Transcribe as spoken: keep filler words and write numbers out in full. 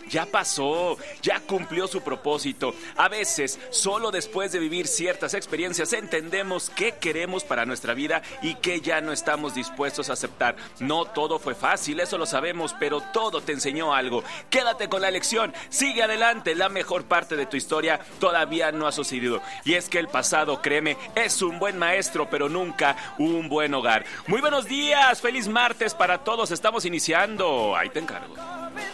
ya pasó, ya cumplió su propósito. A veces, solo después de vivir ciertas experiencias entendemos qué queremos para nuestra vida y qué ya no estamos dispuestos a aceptar. No todo fue fácil, eso lo sabemos, pero todo te enseñó algo. Quédate con la lección, sigue adelante, la mejor parte de tu historia todavía no ha sucedido. Y es que el pasado, créeme, es un buen maestro, pero nunca un buen hogar. Muy buenos días, feliz martes para todos, estamos iniciando. Ahí te encargo.